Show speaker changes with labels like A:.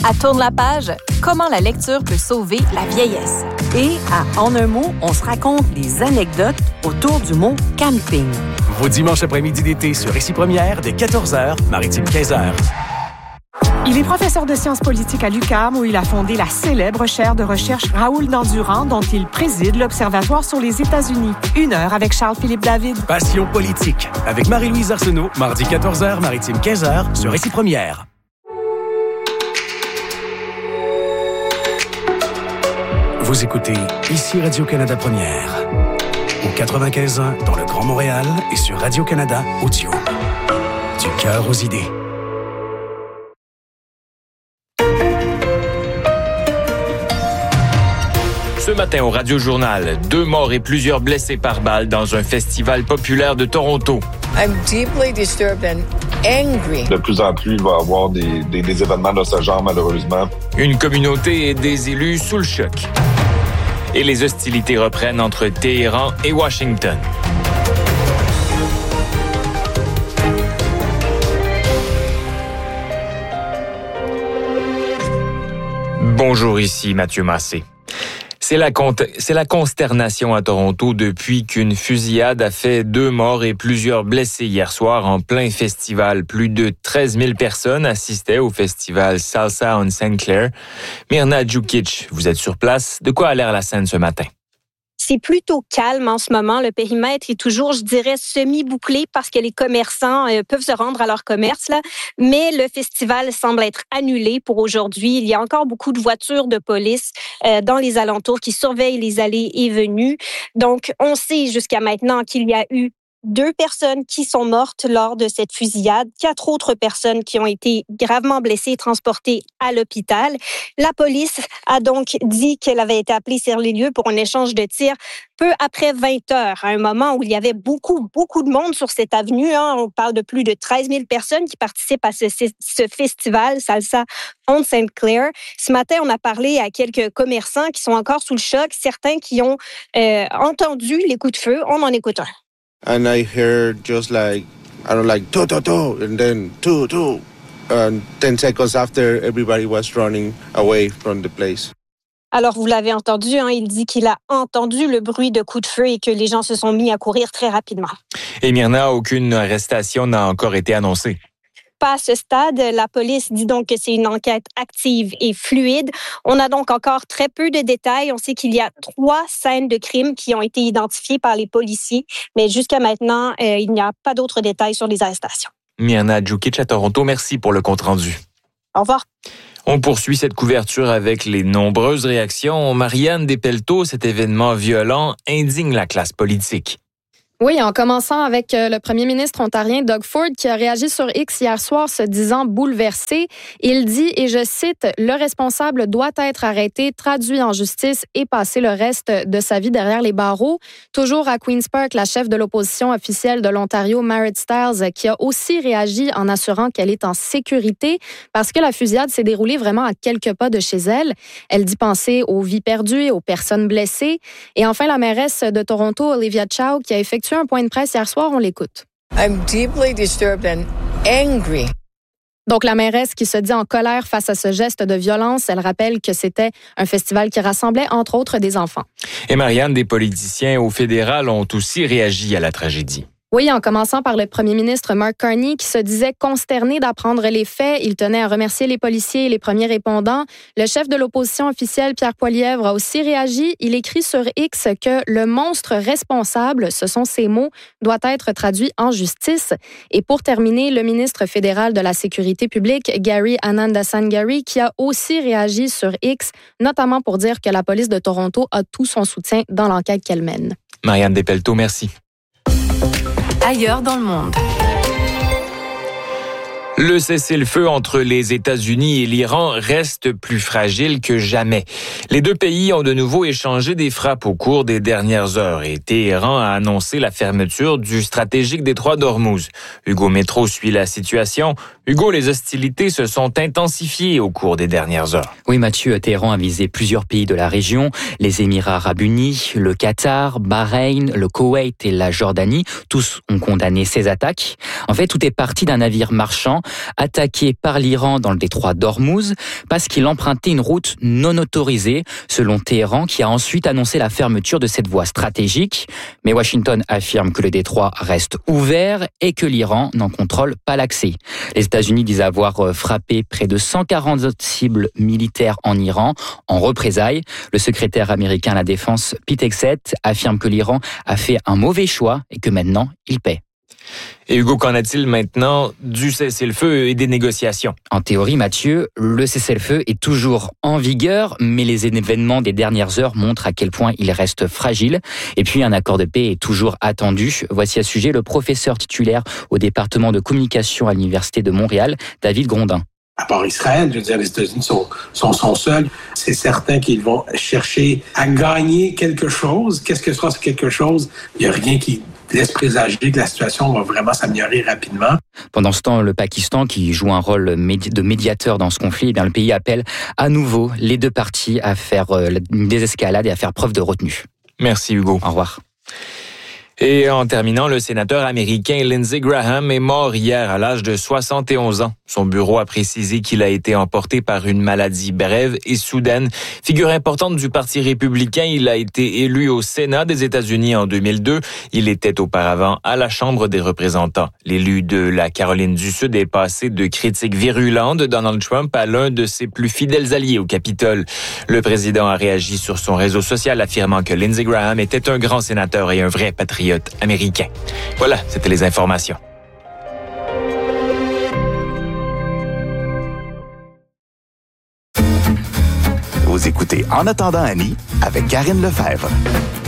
A: À Tourne la page, comment la lecture peut sauver la vieillesse.
B: Et à En un mot, on se raconte des anecdotes autour du mot camping.
C: Vos dimanches après-midi d'été sur Ici Première dès 14h, Maritime 15h.
D: Il est professeur de sciences politiques à l'UQAM où il a fondé la célèbre chaire de recherche Raoul Dandurand dont il préside l'Observatoire sur les États-Unis. 1 heure avec Charles-Philippe David.
C: Passion politique avec Marie-Louise Arsenault, mardi 14h, Maritime 15h sur Ici Première. Vous écoutez Ici Radio-Canada Première. Au 95.1 dans le Grand Montréal et sur Radio-Canada Audio. Du cœur aux idées.
E: Ce matin au Radio-Journal, 2 morts et plusieurs blessés par balle dans un festival populaire de Toronto.
F: I'm deeply disturbed and angry.
G: De plus en plus, il va y avoir des événements de ce genre, malheureusement.
E: Une communauté et des élus sous le choc. Et les hostilités reprennent entre Téhéran et Washington. Bonjour, ici Mathieu Massé. C'est la consternation à Toronto depuis qu'une fusillade a fait 2 morts et plusieurs blessés hier soir en plein festival. Plus de 13 000 personnes assistaient au festival Salsa on St. Clair. Mirna Djukic, vous êtes sur place. De quoi a l'air la scène ce matin?
H: C'est plutôt calme en ce moment. Le périmètre est toujours, je dirais, semi-bouclé parce que les commerçants peuvent se rendre à leur commerce, là. Mais le festival semble être annulé pour aujourd'hui. Il y a encore beaucoup de voitures de police dans les alentours qui surveillent les allées et venues. Donc, on sait jusqu'à maintenant qu'il y a eu 2 personnes qui sont mortes lors de cette fusillade, 4 autres personnes qui ont été gravement blessées et transportées à l'hôpital. La police a donc dit qu'elle avait été appelée sur les lieux pour un échange de tirs peu après 20 heures, à un moment où il y avait beaucoup de monde sur cette avenue. On parle de plus de 13 000 personnes qui participent à ce festival Salsa on St. Clair. Ce matin, on a parlé à quelques commerçants qui sont encore sous le choc, certains qui ont entendu les coups de feu. On en écoute un.
I: And I heard just like, I don't like, to, and then, to. And 10 seconds after, everybody was running away from the place.
H: Alors, vous l'avez entendu, il dit qu'il a entendu le bruit de coups de feu et que les gens se sont mis à courir très rapidement.
E: Et Myrna, aucune arrestation n'a encore été annoncée.
H: Pas à ce stade. La police dit donc que c'est une enquête active et fluide. On a donc encore très peu de détails. On sait qu'il y a 3 scènes de crime qui ont été identifiées par les policiers, mais jusqu'à maintenant, il n'y a pas d'autres détails sur les arrestations.
E: Mirna Djukic à Toronto, merci pour le compte-rendu.
H: Au revoir.
E: On poursuit cette couverture avec les nombreuses réactions. Marianne Despelteaux, cet événement violent indigne la classe politique.
J: Oui, en commençant avec le premier ministre ontarien Doug Ford qui a réagi sur X hier soir se disant bouleversé. Il dit, et je cite, « Le responsable doit être arrêté, traduit en justice et passer le reste de sa vie derrière les barreaux. » Toujours à Queen's Park, la chef de l'opposition officielle de l'Ontario, Marit Stiles, qui a aussi réagi en assurant qu'elle est en sécurité parce que la fusillade s'est déroulée vraiment à quelques pas de chez elle. Elle dit penser aux vies perdues et aux personnes blessées. Et enfin, la mairesse de Toronto, Olivia Chow, qui a effectué un point de presse hier soir, on l'écoute.
F: I'm deeply disturbed and angry.
J: Donc, la mairesse qui se dit en colère face à ce geste de violence, elle rappelle que c'était un festival qui rassemblait, entre autres, des enfants.
E: Et Marianne, des politiciens au fédéral ont aussi réagi à la tragédie.
J: Oui, en commençant par le premier ministre Mark Carney qui se disait consterné d'apprendre les faits. Il tenait à remercier les policiers et les premiers répondants. Le chef de l'opposition officielle, Pierre Poilievre, a aussi réagi. Il écrit sur X que le monstre responsable, ce sont ses mots, doit être traduit en justice. Et pour terminer, le ministre fédéral de la Sécurité publique, Gary Anandasangari, qui a aussi réagi sur X, notamment pour dire que la police de Toronto a tout son soutien dans l'enquête qu'elle mène.
E: Marianne Despelteaux, merci.
A: Ailleurs dans le monde.
E: Le cessez-le-feu entre les États-Unis et l'Iran reste plus fragile que jamais. Les 2 pays ont de nouveau échangé des frappes au cours des dernières heures et Téhéran a annoncé la fermeture du stratégique détroit d'Ormuz. Hugo Métro suit la situation. Hugo, les hostilités se sont intensifiées au cours des dernières heures.
K: Oui, Mathieu, Téhéran a visé plusieurs pays de la région, les Émirats arabes unis, le Qatar, Bahreïn, le Koweït et la Jordanie. Tous ont condamné ces attaques. En fait, tout est parti d'un navire marchand attaqué par l'Iran dans le détroit d'Ormuz parce qu'il empruntait une route non autorisée, selon Téhéran, qui a ensuite annoncé la fermeture de cette voie stratégique. Mais Washington affirme que le détroit reste ouvert et que l'Iran n'en contrôle pas l'accès. Les États-Unis disent avoir frappé près de 140 cibles militaires en Iran en représailles. Le secrétaire américain à la Défense, Pete Hegseth, affirme que l'Iran a fait un mauvais choix et que maintenant, il paie.
E: Et Hugo, qu'en a-t-il maintenant du cessez-le-feu et des négociations?
K: En théorie, Mathieu, le cessez-le-feu est toujours en vigueur, mais les événements des dernières heures montrent à quel point il reste fragile. Et puis, un accord de paix est toujours attendu. Voici à ce sujet le professeur titulaire au département de communication à l'Université de Montréal, David Grondin.
L: À part Israël, je veux dire, les États-Unis sont seuls. C'est certain qu'ils vont chercher à gagner quelque chose. Qu'est-ce que sera ce quelque chose? Il n'y a rien qui laisse présager que la situation va vraiment s'améliorer rapidement.
K: Pendant ce temps, le Pakistan, qui joue un rôle de médiateur dans ce conflit, eh bien, le pays appelle à nouveau les deux parties à faire une désescalade et à faire preuve de retenue.
E: Merci Hugo.
K: Au revoir.
E: Et en terminant, le sénateur américain Lindsey Graham est mort hier à l'âge de 71 ans. Son bureau a précisé qu'il a été emporté par une maladie brève et soudaine. Figure importante du Parti républicain, il a été élu au Sénat des États-Unis en 2002. Il était auparavant à la Chambre des représentants. L'élu de la Caroline du Sud est passé de critiques virulentes de Donald Trump à l'un de ses plus fidèles alliés au Capitole. Le président a réagi sur son réseau social affirmant que Lindsey Graham était un grand sénateur et un vrai patriote américain. Voilà, c'était les informations.
M: Vous écoutez En attendant Annie avec Karine Lefebvre.